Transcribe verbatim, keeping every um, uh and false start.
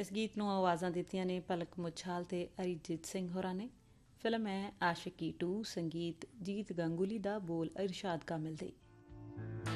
इस गीत ਨੂੰ ਆਵਾਜ਼ਾਂ ਦਿੱਤੀਆਂ ਨੇ ਪਲਕ ਮੁਛਾਲ ਤੇ ਅਰੀਜੀਤ ਸਿੰਘ ਹੋਰਾਂ ਨੇ। ਫਿਲਮ ਹੈ ਆਸ਼ਿਕੀ ਟੂ, ਸੰਗੀਤ ਜੀਤ ਗੰਗੂਲੀ ਦਾ, ਬੋਲ ਇਰਸ਼ਾਦ ਕਾਮਿਲ ਦੇ।